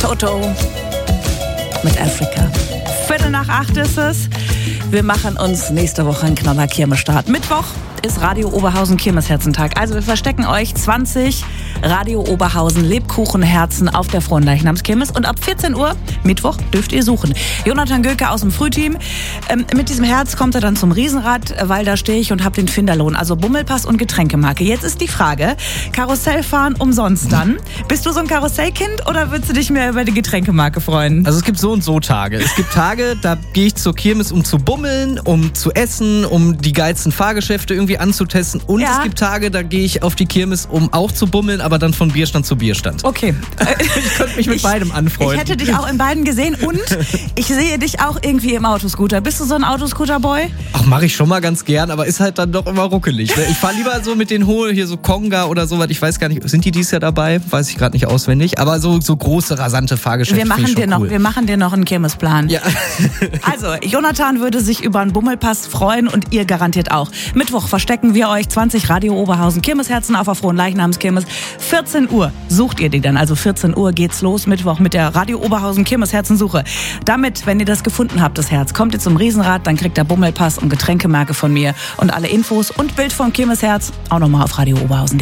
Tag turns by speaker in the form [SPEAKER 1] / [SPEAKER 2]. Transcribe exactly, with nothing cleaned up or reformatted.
[SPEAKER 1] Toto mit Afrika. Viertel nach acht ist es. Wir machen uns nächste Woche einen Knaller Kirmesstart. Mittwoch ist Radio Oberhausen Kirmesherzentag. Also wir verstecken euch zwanzig Radio Oberhausen Lebkuchenherzen auf der Fronleichnamskirmes. Und ab vierzehn Uhr, Mittwoch, dürft ihr suchen. Jonathan Göke aus dem Frühteam. Ähm, mit diesem Herz kommt er dann zum Riesenrad, weil da stehe ich und habe den Finderlohn. Also Bummelpass und Getränkemarke. Jetzt ist die Frage, Karussellfahren umsonst dann? Bist du so ein Karussellkind oder würdest du dich mehr über die Getränkemarke freuen?
[SPEAKER 2] Also es gibt so und so Tage. Es gibt Tage, da gehe ich zur Kirmes, um zu bummeln, um zu essen, um die geilsten Fahrgeschäfte irgendwie anzutesten. Und ja. Es gibt Tage, da gehe ich auf die Kirmes, um auch zu bummeln, aber dann von Bierstand zu Bierstand.
[SPEAKER 1] Okay.
[SPEAKER 2] Ich könnte mich mit ich, beidem anfreunden.
[SPEAKER 1] Ich hätte dich auch in beiden gesehen und ich sehe dich auch irgendwie im Autoscooter. Bist du so ein Autoscooter-Boy?
[SPEAKER 2] Ach, mache ich schon mal ganz gern, aber ist halt dann doch immer ruckelig. Ne? Ich fahre lieber so mit den hohen, hier so Konga oder sowas. Ich weiß gar nicht, sind die dieses Jahr dabei? Weiß ich gerade nicht auswendig. Aber so, so große, rasante Fahrgeschäfte
[SPEAKER 1] wir machen
[SPEAKER 2] finde ich
[SPEAKER 1] dir
[SPEAKER 2] schon
[SPEAKER 1] noch,
[SPEAKER 2] cool.
[SPEAKER 1] Wir machen dir noch einen Kirmesplan.
[SPEAKER 2] Ja.
[SPEAKER 1] Also, Jonathan würde sich über einen Bummelpass freuen und ihr garantiert auch. Mittwoch verstecken wir euch zwanzig Radio Oberhausen Kirmesherzen auf der Fronleichnamskirmes. vierzehn Uhr sucht ihr die dann. Also vierzehn Uhr geht's los, Mittwoch mit der Radio Oberhausen Kirmesherzensuche. Damit, wenn ihr das gefunden habt, das Herz, kommt ihr zum Riesenrad, dann kriegt ihr Bummelpass und Getränkemarke von mir und alle Infos und Bild vom Kirmesherz auch nochmal auf Radio Oberhausen.